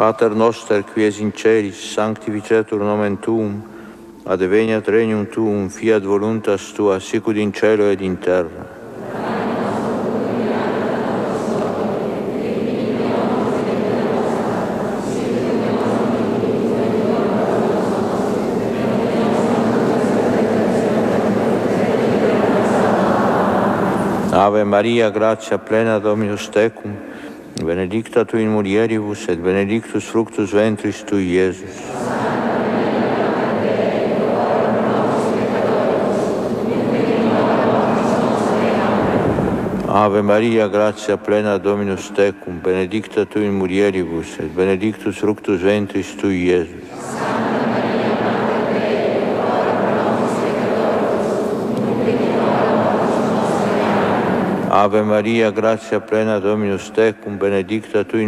Pater noster, qui es in celis, sanctificetur nomen tuum, adveniat regnum tuum, fiat voluntas tua, sicut in cielo ed in terra. Ave Maria, gratia plena, Dominus tecum, benedicta tu in mulieribus, et benedictus fructus ventris tui, Iesus. Ave Maria, gratia plena, Dominus tecum, benedicta tu in mulieribus, et benedictus fructus ventris tui, Iesus. Ave Maria, gratia plena, Dominus tecum, benedicta tu in